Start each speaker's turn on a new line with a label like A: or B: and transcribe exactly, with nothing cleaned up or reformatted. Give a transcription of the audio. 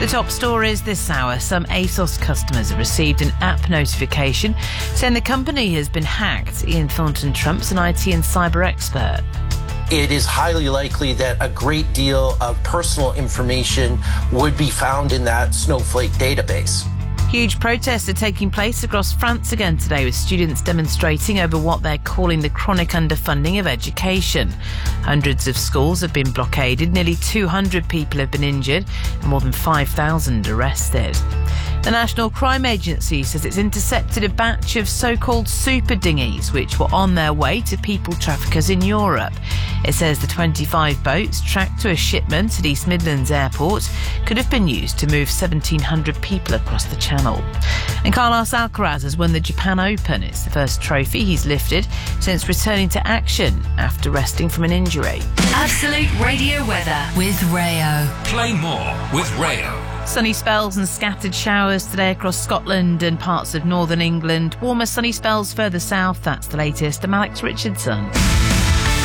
A: The top stories this hour. Some ASOS customers have received an app notification saying the company has been hacked. Ian Thornton-Trump's an I T and cyber expert.
B: It is highly likely that a great deal of personal information would be found in that Snowflake database.
A: Huge protests are taking place across France again today, with students demonstrating over what they're calling the chronic underfunding of education. Hundreds of schools have been blockaded, nearly two hundred people have been injured, and more than five thousand arrested. The National Crime Agency says it's intercepted a batch of so-called super dinghies which were on their way to people traffickers in Europe. It says the twenty-five boats tracked to a shipment at East Midlands Airport could have been used to move seventeen hundred people across the channel. And Carlos Alcaraz has won the Japan Open. It's the first trophy he's lifted since returning to action after resting from an injury.
C: Absolute Radio weather with Rayo.
D: Play more with Rayo.
A: Sunny spells and scattered showers today across Scotland and parts of northern England. Warmer sunny spells further south. That's the latest. I'm Alex Richardson.